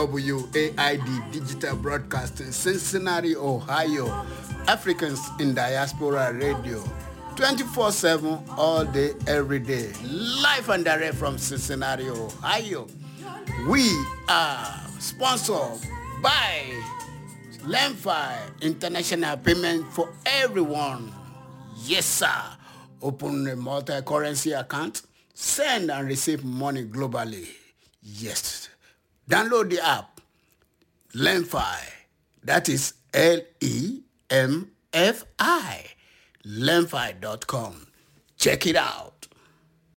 WAID Digital Broadcasting, Cincinnati, Ohio. Africans in Diaspora Radio. 24/7, all day, every day. Live and direct from Cincinnati, Ohio. We are sponsored by Lemfi International Payment for Everyone. Yes, sir. Open a multi-currency account. Send and receive money globally. Yes. Download the app. Lemfi. That is Lemfi. Lemfi.com. Check it out.